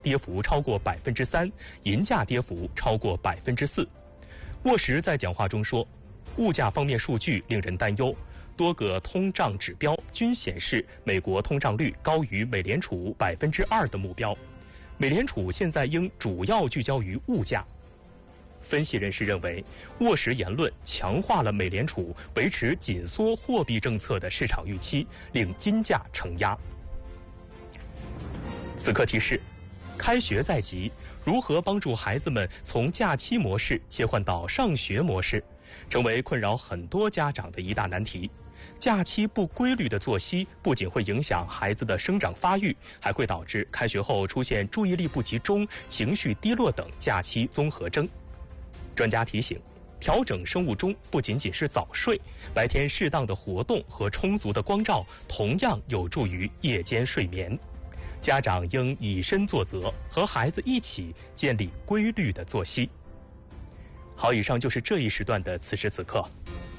跌幅超过3%，银价跌幅超过4%。沃什在讲话中说，物价方面数据令人担忧，多个通胀指标均显示美国通胀率高于美联储2%的目标。美联储现在应主要聚焦于物价。分析人士认为，沃什言论强化了美联储维持紧缩货币政策的市场预期，令金价承压。此刻提示：开学在即，如何帮助孩子们从假期模式切换到上学模式，成为困扰很多家长的一大难题。假期不规律的作息不仅会影响孩子的生长发育，还会导致开学后出现注意力不集中、情绪低落等假期综合征。专家提醒，调整生物钟不仅仅是早睡，白天适当的活动和充足的光照同样有助于夜间睡眠。家长应以身作则，和孩子一起建立规律的作息。好，以上就是这一时段的此时此刻。